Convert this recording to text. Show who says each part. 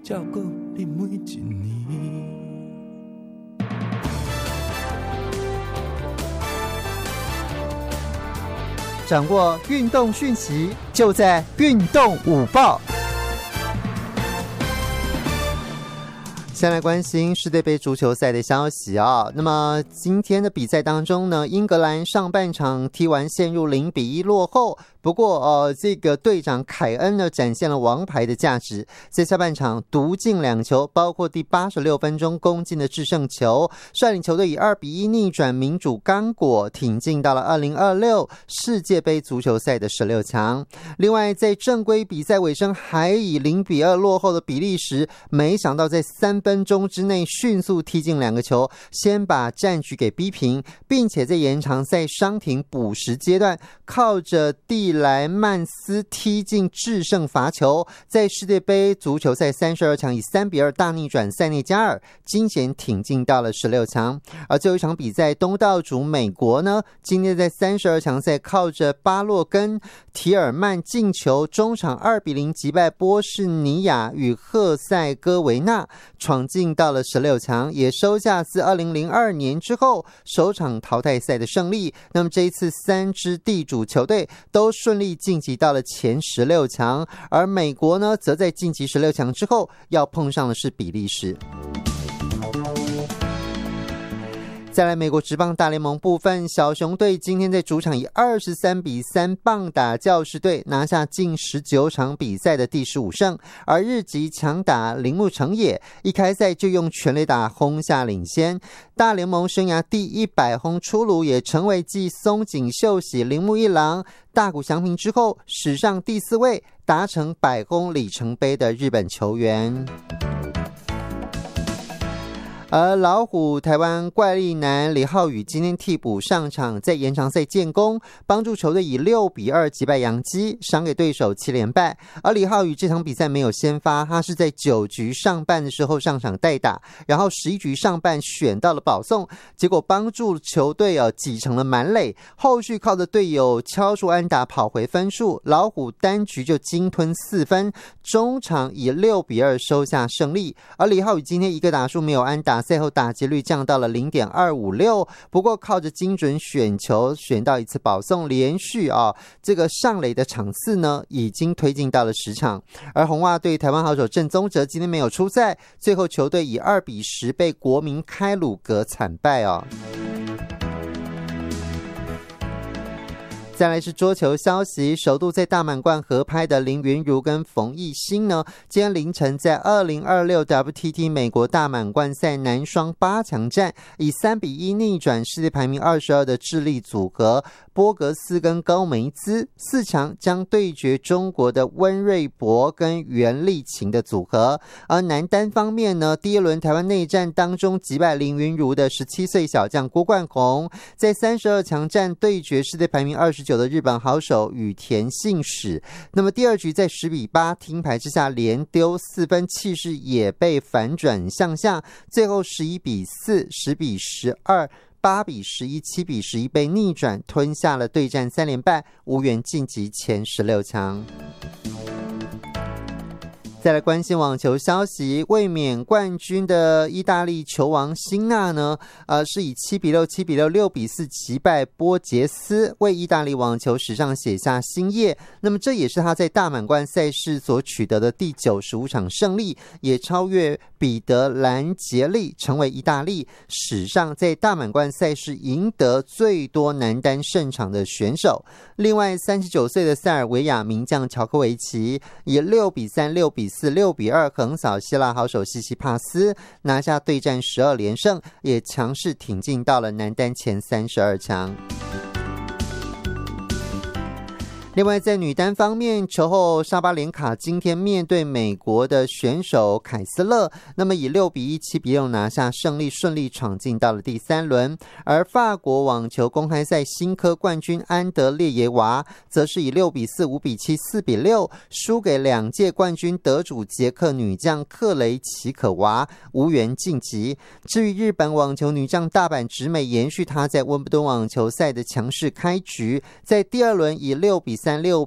Speaker 1: 照顾你每一年。
Speaker 2: 掌握运动讯息，就在运动午报。先来关心世界杯足球赛的消息啊。那么今天的比赛当中呢，英格兰上半场踢完陷入0-1落后，不过这个队长凯恩呢展现了王牌的价值，在下半场独进2球，包括第86分钟攻进的制胜球，率领球队以2-1逆转民主刚果，挺进到了2026世界杯足球赛的16强。另外在正规比赛尾声还以0-2落后的比利时，没想到在3分钟之内迅速踢进2个球，先把战局给逼平，并且在延长赛伤停补时阶段，靠着蒂莱曼斯踢进制胜罚球，在世界杯足球赛32强以3-2大逆转塞内加尔，惊险挺进到了16强。而最后一场比赛，东道主美国呢，今天在32强赛靠着巴洛根、提尔曼进球，中场2-0击败波士尼亚与赫塞哥维纳，闯进到了16强，也收下自2002年之后首场淘汰赛的胜利。那么这一次3支地主球队都顺利晋级到了前16强，而美国呢，则在晋级16强之后要碰上的是比利时。再来美国职棒大联盟部分，小熊队今天在主场以23-3棒打教士队，拿下近19场比赛的第15胜，而日籍强打铃木诚也一开赛就用全垒打轰下领先，大联盟生涯第100轰出炉，也成为继松井秀喜、铃木一郎、大谷翔平之后史上第4位达成100轰里程碑的日本球员。而老虎台湾怪力男李浩宇今天替补上场，在延长赛建功，帮助球队以6-2击败洋基，赏给对手7连败。而李浩宇这场比赛没有先发，他是在9局上半的时候上场代打，然后11局上半选到了保送，结果帮助球队挤成了满垒，后续靠着队友敲出安打跑回分数，老虎单局就鲸吞4分，中场以6-2收下胜利。而李浩宇今天一个打数没有安打，赛后打击率降到了 0.256， 不过靠着精准选球选到一次保送，连续这个上垒的场次呢已经推进到了10场。而红袜队台湾好手郑宗哲今天没有出赛，最后球队以2-10被国民开鲁格惨败再来是桌球消息，首度在大满贯合拍的林昀儒跟冯艺欣呢，今天凌晨在2026 WTT 美国大满贯赛男双8强战，以3-1逆转世界排名22的智利组合波格斯跟高梅兹，4强将对决中国的温瑞博跟袁立琴的组合。而男单方面呢，第一轮台湾内战当中击败林昀儒的17岁小将郭冠宏，在32强战对决世界排名29的日本好手羽田信史。那么第二局在10-8听牌之下连丢4分，气势也被反转向下，最后11-4、10-12、8-11、7-11被逆转吞下了对战3连败，无缘晋级前16强。再来关心网球消息，卫冕冠军的意大利球王辛纳呢，是以7-6、7-6、6-4击败波杰斯，为意大利网球史上写下新页。那么这也是他在大满贯赛事所取得的第95场胜利，也超越彼得兰杰利，成为意大利史上在大满贯赛事赢得最多男单胜场的选手。另外39岁的塞尔维亚名将乔科维奇以6-3、6-4、6-2横扫希腊好手西西帕斯，拿下对战12连胜，也强势挺进到了男单前32强。另外在女单方面，球后沙巴连卡今天面对美国的选手凯斯勒，那么以6-1、7-6拿下胜利，顺利闯进到了第3轮。而法国网球公开赛新科冠军安德烈耶娃则是以6-4、5-7、4-6输给2届冠军得主捷克女将克雷奇可娃，无缘晋级。至于日本网球女将大阪直美延续她在温布顿网球赛的强势开局，在第2轮以6-3、6-1、